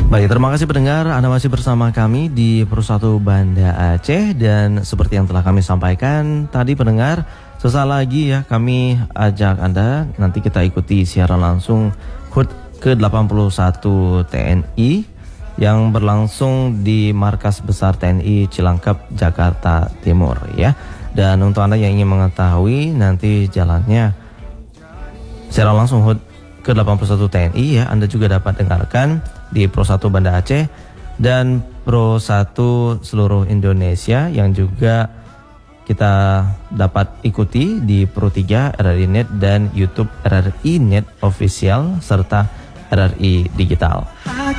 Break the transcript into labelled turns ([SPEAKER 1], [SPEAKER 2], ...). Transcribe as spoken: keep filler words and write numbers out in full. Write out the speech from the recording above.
[SPEAKER 1] Baik, terima kasih pendengar, Anda masih bersama kami di Pro satu Banda Aceh. Dan seperti yang telah kami sampaikan tadi pendengar, sesaat lagi ya kami ajak Anda, nanti kita ikuti siaran langsung H U T ke delapan puluh satu T N I yang berlangsung di Markas Besar T N I Cilangkap, Jakarta Timur ya. Dan untuk Anda yang ingin mengetahui nanti jalannya siaran langsung H U T ke delapan puluh satu T N I ya, Anda juga dapat dengarkan di Pro satu Banda Aceh dan Pro satu seluruh Indonesia, yang juga kita dapat ikuti di Pro tiga R R I Net dan YouTube R R I Net Official serta R R I Digital.